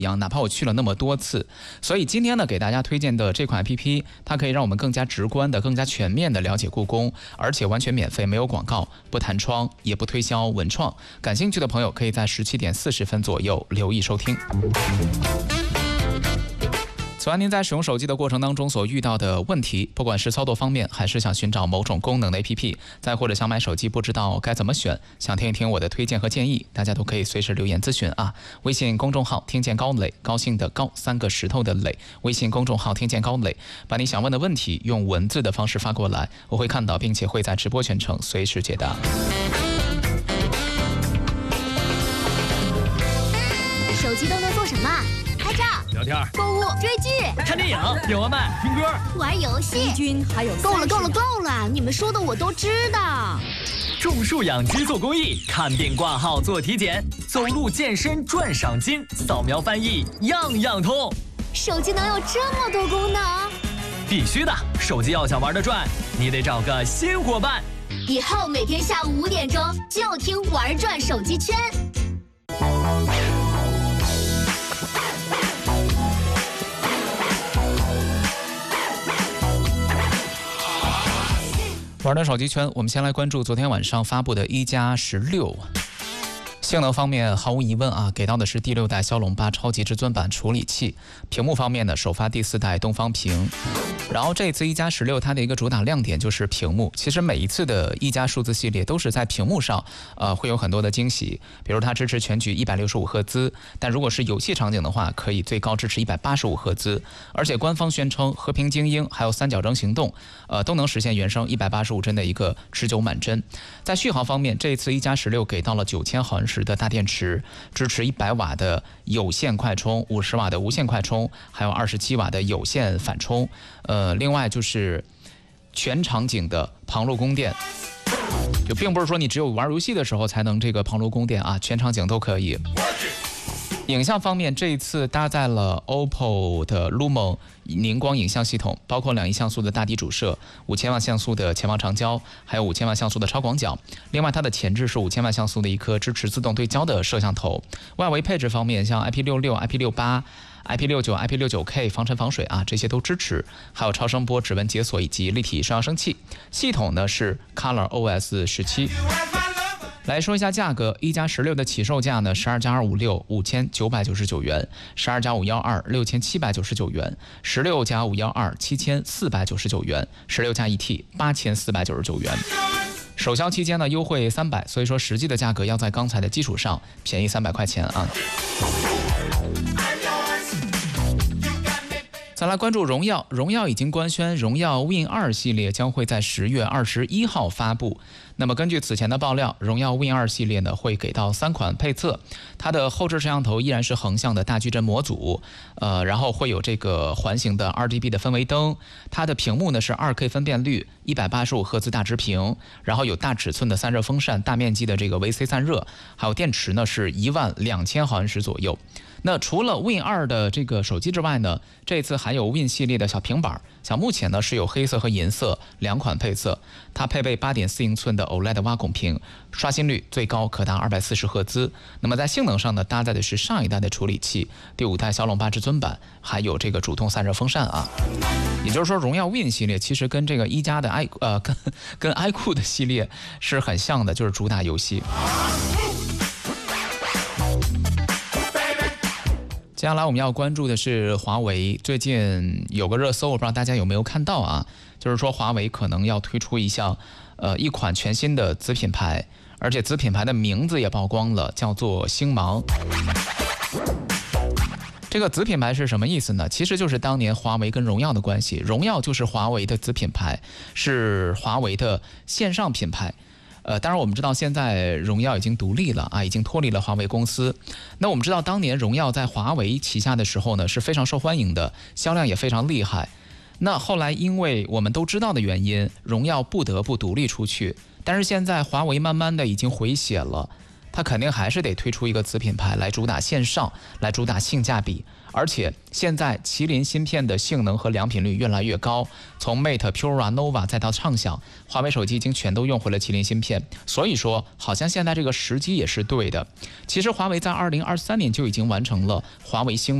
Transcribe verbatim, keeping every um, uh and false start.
一样，哪怕我去了那么多次。所以今天呢，给大家推荐的这款 A P P， 它可以让我们更加直观的、更加全面的了解故宫，而且完全免费，没有广告，不弹窗，也不推销文创。感兴趣的朋友可以在十七点四十分左右留意收听。此外，您在使用手机的过程当中所遇到的问题，不管是操作方面，还是想寻找某种功能的 A P P， 再或者想买手机不知道该怎么选，想听一听我的推荐和建议，大家都可以随时留言咨询啊。微信公众号听见高磊，高兴的高，三个石头的磊。微信公众号听见高磊，把你想问的问题用文字的方式发过来，我会看到，并且会在直播全程随时解答。 手机都能做什么？拍照、 聊天、 购物、追剧、 看电影、点外卖、听歌、 玩游戏。 君还有够了，够了，够了！你们说的我都知道。 种树养鸡做公益，看病挂号做体检，走路健身赚赏金，扫描翻译样样通。 手机能有这么多功能？ 必须的，手机要想玩得转，你得找个新伙伴。 以后每天下午五点钟就听玩转手机圈。 玩的手机圈，我们先来关注昨天晚上发布的一加十六。性能方面，毫无疑问啊，给到的是第六代骁龙八超级至尊版处理器。屏幕方面呢，首发第四代东方屏。然后这一次一加十六它的一个主打亮点就是屏幕。其实每一次的一加数字系列都是在屏幕上，呃，会有很多的惊喜。比如它支持全局一百六十五赫兹，但如果是游戏场景的话，可以最高支持一百八十五赫兹。而且官方宣称和平精英还有三角征行动，呃，都能实现原生一百八十五帧的一个持久满帧。在续航方面，这一次一加十六给到了九千毫安时的大电池，支持一百瓦的有线快充、五十瓦的无线快充，还有二十七瓦的有线反充。呃，另外就是全场景的旁路供电，就并不是说你只有玩游戏的时候才能这个旁路供电啊，全场景都可以。影像方面，这一次搭载了 O P P O 的 Lumon 凝光影像系统，包括两亿像素的大底主摄、五千万像素的前望长焦，还有五千万像素的超广角。另外，它的前置是五千万像素的一颗支持自动对焦的摄像头。外围配置方面，像 I P 六六、I P 六八、I P 六九、I P 六九 K 防尘防水啊，这些都支持。还有超声波指纹解锁以及立体声扬声器。系统呢是 Color O S 十七。来说一下价格，一加十六的起售价呢，十二加二五六五千九百九十九元，十二加五幺二六千七百九十九元，十六加五幺二七千四百九十九元，十六加一 T 八千四百九十九元。首销期间呢，优惠三百，所以说实际的价格要在刚才的基础上便宜三百块钱啊。再来关注荣耀，荣耀已经官宣，荣耀 Win 二系列将会在十月二十一号发布。那么根据此前的爆料，荣耀 Win 二系列呢会给到三款配色，它的后置摄像头依然是横向的大矩阵模组，呃，然后会有这个环形的 R G B 的氛围灯，它的屏幕呢是 二 K 分辨率，一百八十五赫兹大直屏，然后有大尺寸的散热风扇，大面积的这个 V C 散热，还有电池呢是一万两千毫安时左右。那除了 Win 二的这个手机之外呢，这次还有 Win 系列的小平板，像目前呢是有黑色和银色两款配色，它配备 八点四英寸的 O L E D 挖孔屏，刷新率最高可达二百四十赫兹。那么在性能上呢，搭载的是上一代的处理器，第五代骁龙八至尊版，还有这个主动散热风扇啊。也就是说，荣耀 Win 系列其实跟这个一加的 i 呃跟跟 iQOO 的系列是很像的，就是主打游戏。接下来我们要关注的是华为，最近有个热搜，我不知道大家有没有看到啊，就是说华为可能要推出一项，呃，一款全新的子品牌，而且子品牌的名字也曝光了，叫做星芒。这个子品牌是什么意思呢？其实就是当年华为跟荣耀的关系，荣耀就是华为的子品牌，是华为的线上品牌。呃，当然我们知道现在荣耀已经独立了啊，已经脱离了华为公司。那我们知道当年荣耀在华为旗下的时候呢，是非常受欢迎的，销量也非常厉害。那后来因为我们都知道的原因，荣耀不得不独立出去。但是现在华为慢慢的已经回血了， 它肯定还是得推出一个子品牌来主打线上，来主打性价比。而且现在麒麟芯片的性能和良品率越来越高，从 Mate、Pura、Nova 再到畅享，华为手机已经全都用回了麒麟芯片。所以说，好像现在这个时机也是对的。其实华为在二零二三年就已经完成了华为星